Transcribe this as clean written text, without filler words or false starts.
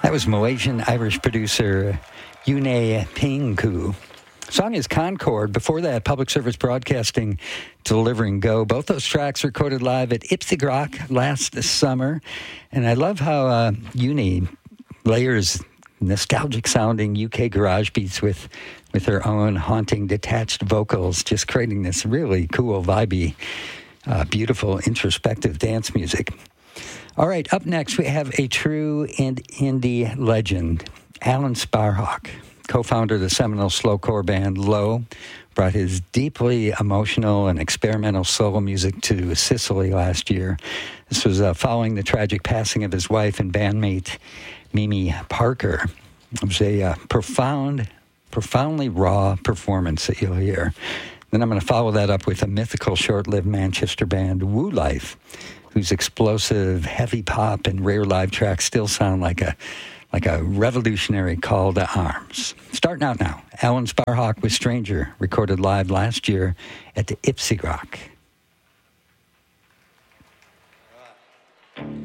That was Malaysian-Irish producer Yune Pingku. Song is Concord. Before that, Public Service Broadcasting, Delivering Go. Both those tracks recorded live at Ipsigrock last summer. And I love how Yune layers nostalgic-sounding UK garage beats with her own haunting, detached vocals, just creating this really cool, vibey, beautiful, introspective dance music. All right, up next, we have a true indie legend, Alan Sparhawk, co-founder of the seminal slowcore band Low, brought his deeply emotional and experimental solo music to Sicily last year. This was following the tragic passing of his wife and bandmate Mimi Parker. It was a profoundly raw performance that you'll hear. Then I'm going to follow that up with a mythical short-lived Manchester band, Woo Life, whose explosive heavy pop and rare live tracks still sound like a revolutionary call to arms. Starting out now, Alan Sparhawk with Stranger, recorded live last year at the Ipsigrock.